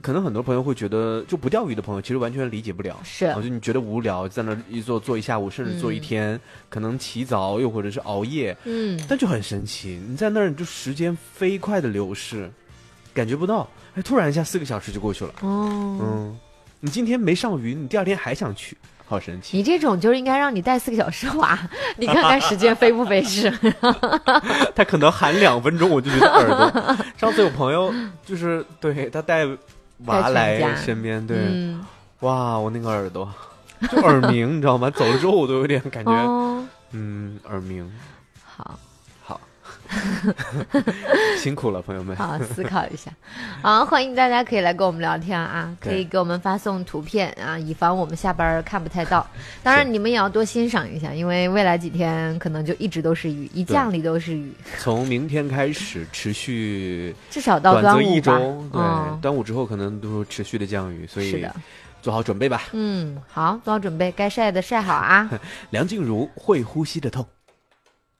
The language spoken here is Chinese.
可能很多朋友会觉得，就不钓鱼的朋友其实完全理解不了， 是， 就你觉得无聊，在那一坐一下午，甚至坐一天，可能起早又或者是熬夜，但就很神奇，你在那儿你就时间飞快的流逝，感觉不到，哎，突然一下4个小时就过去了。你今天没上鱼，你第二天还想去。好神奇！ 你这种就是应该让你带4个小时娃，你看看时间飞不飞逝？ 他可能喊2分钟，我就觉得耳朵。上次有朋友就是对他带娃来身边，对，哇，我那个耳朵就耳鸣，你知道吗？走了之后我都有点感觉，耳鸣。 好。 辛苦了，朋友们。 好，思考一下。好，欢迎大家可以来跟我们聊天啊，可以给我们发送图片啊，以防我们下班看不太到。当然，你们也要多欣赏一下，因为未来几天可能就一直都是雨，一降里都是雨。从明天开始持续， 至少到端午吧。 1周，对，端午之后可能都持续的降雨，所以是的，做好准备吧。 好，做好准备，该晒的晒好啊。 梁静茹会呼吸的痛。